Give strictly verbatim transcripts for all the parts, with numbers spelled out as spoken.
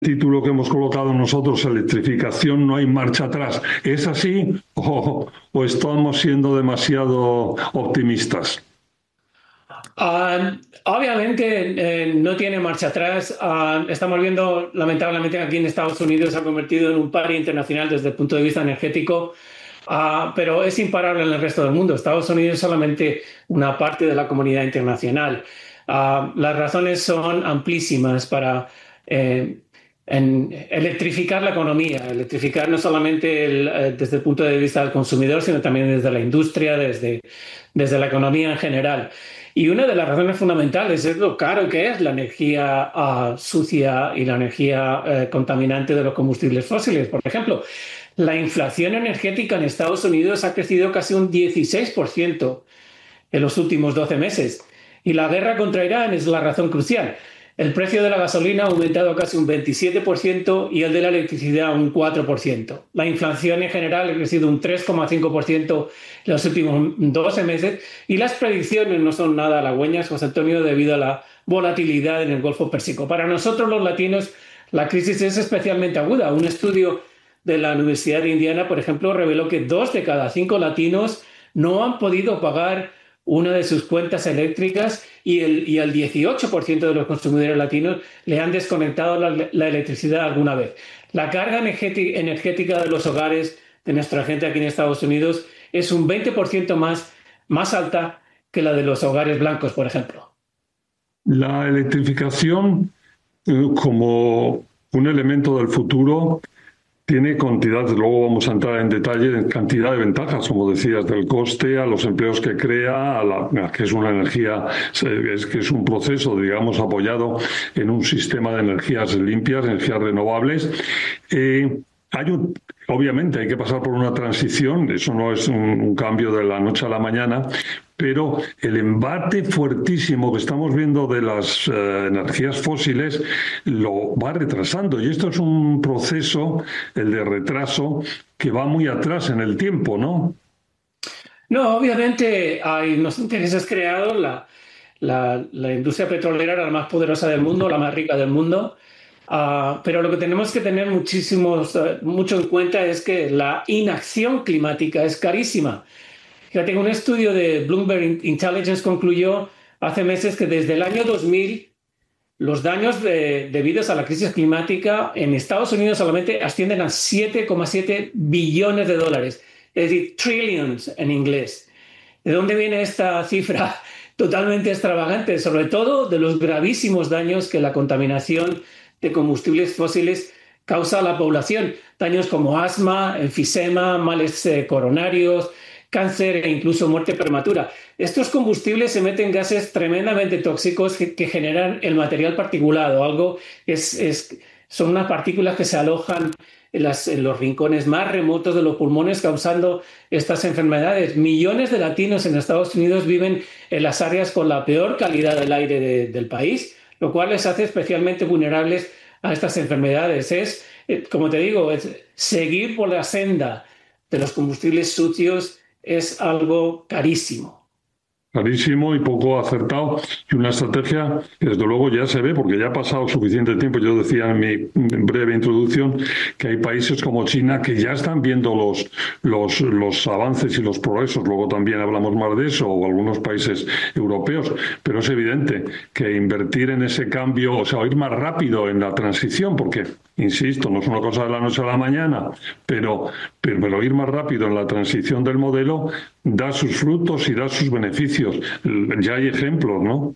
título que hemos colocado nosotros, electrificación, no hay marcha atrás. ¿Es así o, o estamos siendo demasiado optimistas? Uh, obviamente eh, no tiene marcha atrás. Uh, estamos viendo, lamentablemente, aquí en Estados Unidos se ha convertido en un paria internacional desde el punto de vista energético, uh, pero es imparable en el resto del mundo. Estados Unidos es solamente una parte de la comunidad internacional. Uh, las razones son amplísimas para eh, en electrificar la economía, electrificar no solamente el, eh, desde el punto de vista del consumidor, sino también desde la industria, desde, desde la economía en general. Y una de las razones fundamentales es lo caro que es la energía uh, sucia y la energía uh, contaminante de los combustibles fósiles. Por ejemplo, la inflación energética en Estados Unidos ha crecido casi un dieciséis por ciento en los últimos doce meses. Y la guerra contra Irán es la razón crucial. El precio de la gasolina ha aumentado casi un veintisiete por ciento y el de la electricidad un cuatro por ciento. La inflación en general ha crecido un tres coma cinco por ciento en los últimos doce meses y las predicciones no son nada halagüeñas, José Antonio, debido a la volatilidad en el Golfo Pérsico. Para nosotros los latinos la crisis es especialmente aguda. Un estudio de la Universidad de Indiana, por ejemplo, reveló que dos de cada cinco latinos no han podido pagar una de sus cuentas eléctricas y el, y el dieciocho por ciento de los consumidores latinos le han desconectado la, la electricidad alguna vez. La carga energética de los hogares de nuestra gente aquí en Estados Unidos es un veinte por ciento más, más alta que la de los hogares blancos, por ejemplo. La electrificación eh, como un elemento del futuro tiene cantidad, luego vamos a entrar en detalle, en cantidad de ventajas, como decías, del coste, a los empleos que crea, a la, a que es una energía, es que es un proceso, digamos, apoyado en un sistema de energías limpias, energías renovables. Eh, hay un, obviamente hay que pasar por una transición, eso no es un, un cambio de la noche a la mañana, pero el embate fuertísimo que estamos viendo de las eh, energías fósiles lo va retrasando. Y esto es un proceso, el de retraso, que va muy atrás en el tiempo, ¿no? No, obviamente hay unos intereses creados. La, la, la industria petrolera era la más poderosa del mundo, la más rica del mundo. Uh, pero lo que tenemos que tener muchísimos, uh, mucho en cuenta es que la inacción climática es carísima. Fíjate, un estudio de Bloomberg Intelligence concluyó hace meses que desde el año dos mil los daños de, debidos a la crisis climática en Estados Unidos solamente ascienden a siete coma siete billones de dólares, es decir, trillions en inglés. ¿De dónde viene esta cifra totalmente extravagante? Sobre todo de los gravísimos daños que la contaminación de combustibles fósiles causa a la población. Daños como asma, enfisema, males eh, coronarios, cáncer e incluso muerte prematura. Estos combustibles emiten gases tremendamente tóxicos que, que generan el material particulado. Algo es, es, son unas partículas que se alojan en, las, en los rincones más remotos de los pulmones, causando estas enfermedades. Millones de latinos en Estados Unidos viven en las áreas con la peor calidad del aire de, del país, lo cual les hace especialmente vulnerables a estas enfermedades. Es, como te digo, es seguir por la senda de los combustibles sucios es algo carísimo. Carísimo y poco acertado, y una estrategia que desde luego ya se ve, porque ya ha pasado suficiente tiempo. Yo decía en mi breve introducción que hay países como China que ya están viendo los, los, los avances y los progresos, luego también hablamos más de eso, o algunos países europeos, pero es evidente que invertir en ese cambio, o sea, ir más rápido en la transición, porque, insisto, no es una cosa de la noche a la mañana, pero, pero, pero ir más rápido en la transición del modelo da sus frutos y da sus beneficios. Ya hay ejemplos, ¿no?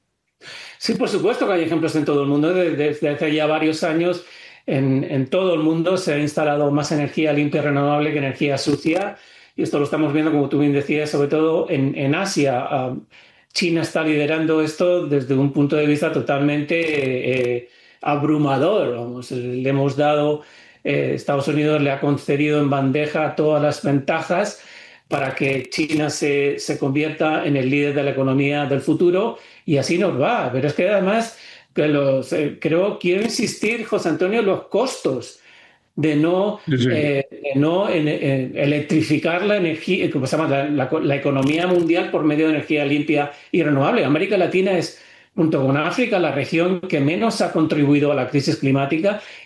Sí, por supuesto que hay ejemplos en todo el mundo. Desde hace ya varios años en, en todo el mundo se ha instalado más energía limpia y renovable que energía sucia. Y esto lo estamos viendo, como tú bien decías, sobre todo en, en Asia. Uh, China está liderando esto desde un punto de vista totalmente eh, abrumador. Vamos, le hemos dado, eh, Estados Unidos le ha concedido en bandeja todas las ventajas para que China se, se convierta en el líder de la economía del futuro, y así nos va. Pero es que además, que los, eh, creo, quiero insistir, José Antonio, los costos de no, Sí, sí. eh, de no en, en electrificar la energía, ¿cómo se llama? La, la, la economía mundial por medio de energía limpia y renovable. América Latina es junto con África, la región que menos ha contribuido a la crisis climática